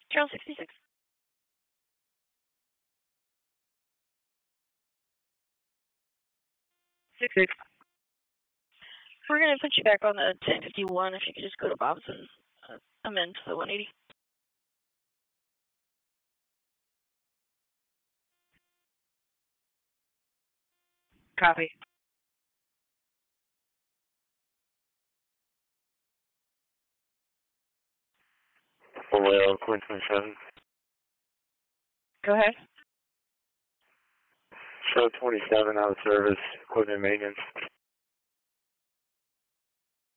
Trail 66. Six. We're going to put you back on the 1051 if you could just go to Bob's and amend to the 180. Copy. Vallejo, Quinn 27. Go ahead. Show 27 out of service, equipment maintenance.